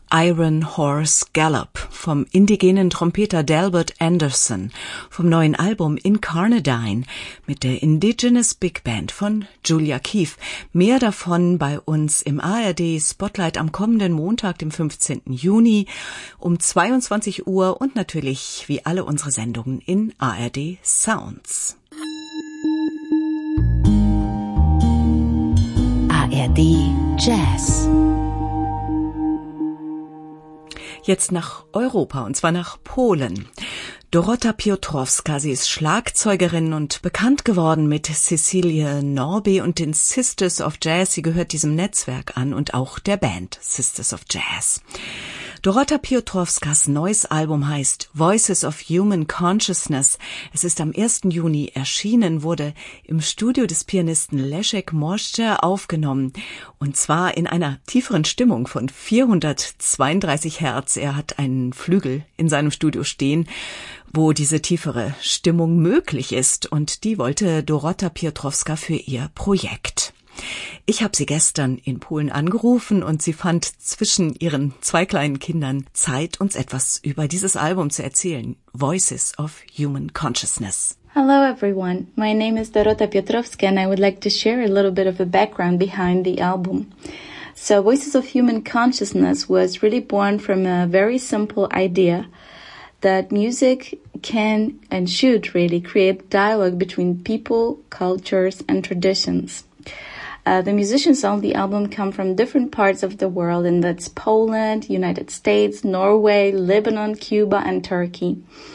Iron Horse Gallop vom indigenen Trompeter Delbert Anderson vom neuen Album Incarnadine mit der Indigenous Big Band von Julia Keefe. Mehr davon bei uns im ARD Spotlight am kommenden Montag, dem 15. Juni um 22 Uhr und natürlich wie alle unsere Sendungen in ARD Sounds. ARD Jazz. Jetzt nach Europa, und zwar nach Polen. Dorota Piotrowska, sie ist Schlagzeugerin und bekannt geworden mit Cecilie Norby und den Sisters of Jazz. Sie gehört diesem Netzwerk an und auch der Band Sisters of Jazz. Dorota Piotrowskas neues Album heißt Voices of Human Consciousness. Es ist am 1. Juni erschienen, wurde im Studio des Pianisten Leszek Moszczer aufgenommen. Und zwar in einer tieferen Stimmung von 432 Hertz. Er hat einen Flügel in seinem Studio stehen, wo diese tiefere Stimmung möglich ist. Und die wollte Dorota Piotrowska für ihr Projekt. Ich habe sie gestern in Polen angerufen und sie fand zwischen ihren 2 kleinen Kindern Zeit, uns etwas über dieses Album zu erzählen. Voices of Human Consciousness. Hello everyone, my name is Dorota Piotrowska and I would like to share a little bit of the background behind the album. So Voices of Human Consciousness was really born from a very simple idea that music can and should really create dialogue between people, cultures and traditions. The musicians on the album come from different parts of the world, and that's Poland, United States, Norway, Lebanon, Cuba, and Turkey.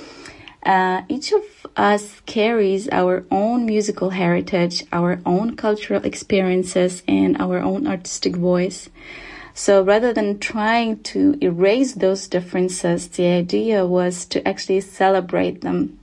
Each of us carries our own musical heritage, our own cultural experiences, and our own artistic voice. So rather than trying to erase those differences, the idea was to actually celebrate them.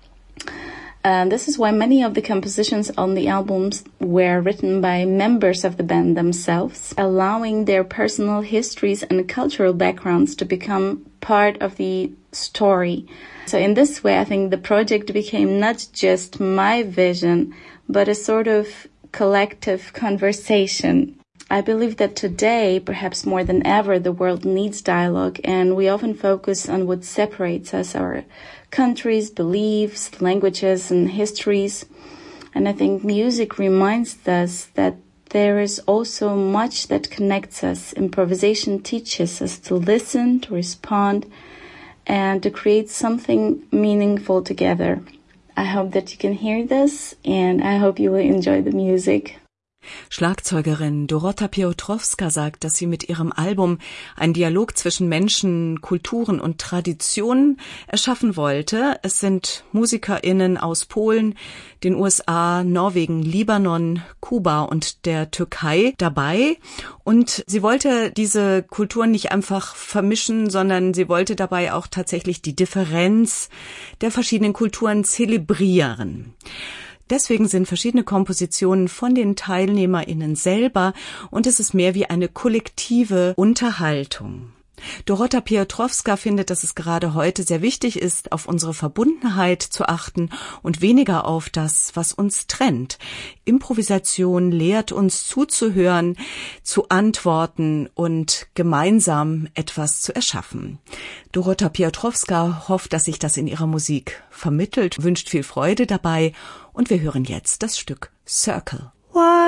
This is why many of the compositions on the albums were written by members of the band themselves, allowing their personal histories and cultural backgrounds to become part of the story. So in this way, I think the project became not just my vision, but a sort of collective conversation. I believe that today, perhaps more than ever, the world needs dialogue, and we often focus on what separates us, our countries, beliefs, languages, and histories. And I think music reminds us that there is also much that connects us. Improvisation teaches us to listen, to respond, and to create something meaningful together. I hope that you can hear this, and I hope you will enjoy the music. Schlagzeugerin Dorota Piotrowska sagt, dass sie mit ihrem Album einen Dialog zwischen Menschen, Kulturen und Traditionen erschaffen wollte. Es sind MusikerInnen aus Polen, den USA, Norwegen, Libanon, Kuba und der Türkei dabei. Und sie wollte diese Kulturen nicht einfach vermischen, sondern sie wollte dabei auch tatsächlich die Differenz der verschiedenen Kulturen zelebrieren. Deswegen sind verschiedene Kompositionen von den TeilnehmerInnen selber und es ist mehr wie eine kollektive Unterhaltung. Dorota Piotrowska findet, dass es gerade heute sehr wichtig ist, auf unsere Verbundenheit zu achten und weniger auf das, was uns trennt. Improvisation lehrt uns zuzuhören, zu antworten und gemeinsam etwas zu erschaffen. Dorota Piotrowska hofft, dass sich das in ihrer Musik vermittelt, wünscht viel Freude dabei und wir hören jetzt das Stück Circle.